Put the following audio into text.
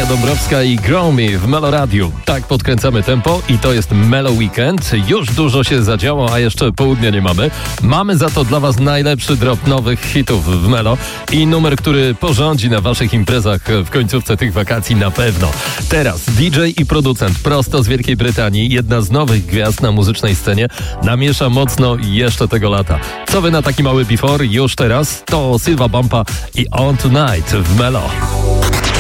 Ania Dąbrowska i Grow Me w Melo Radiu. Tak podkręcamy tempo i to jest Melo Weekend. Już dużo się zadziało, a jeszcze południa nie mamy. Mamy za to dla Was najlepszy drop nowych hitów w Melo i numer, który porządzi na Waszych imprezach w końcówce tych wakacji na pewno. Teraz DJ i producent prosto z Wielkiej Brytanii, jedna z nowych gwiazd na muzycznej scenie, namiesza mocno jeszcze tego lata. Co Wy na taki mały before już teraz? To Sylwa Bumpa i On Tonight w Melo.